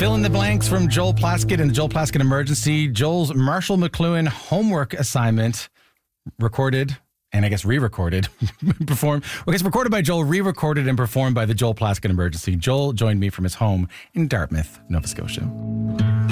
Fill in the blanks from Joel Plaskett and the Joel Plaskett Emergency. Joel's Marshall McLuhan homework assignment recorded and I guess re-recorded, performed. Well, it's recorded by Joel, re-recorded and performed by the Joel Plaskett Emergency. Joel joined me from his home in Dartmouth, Nova Scotia.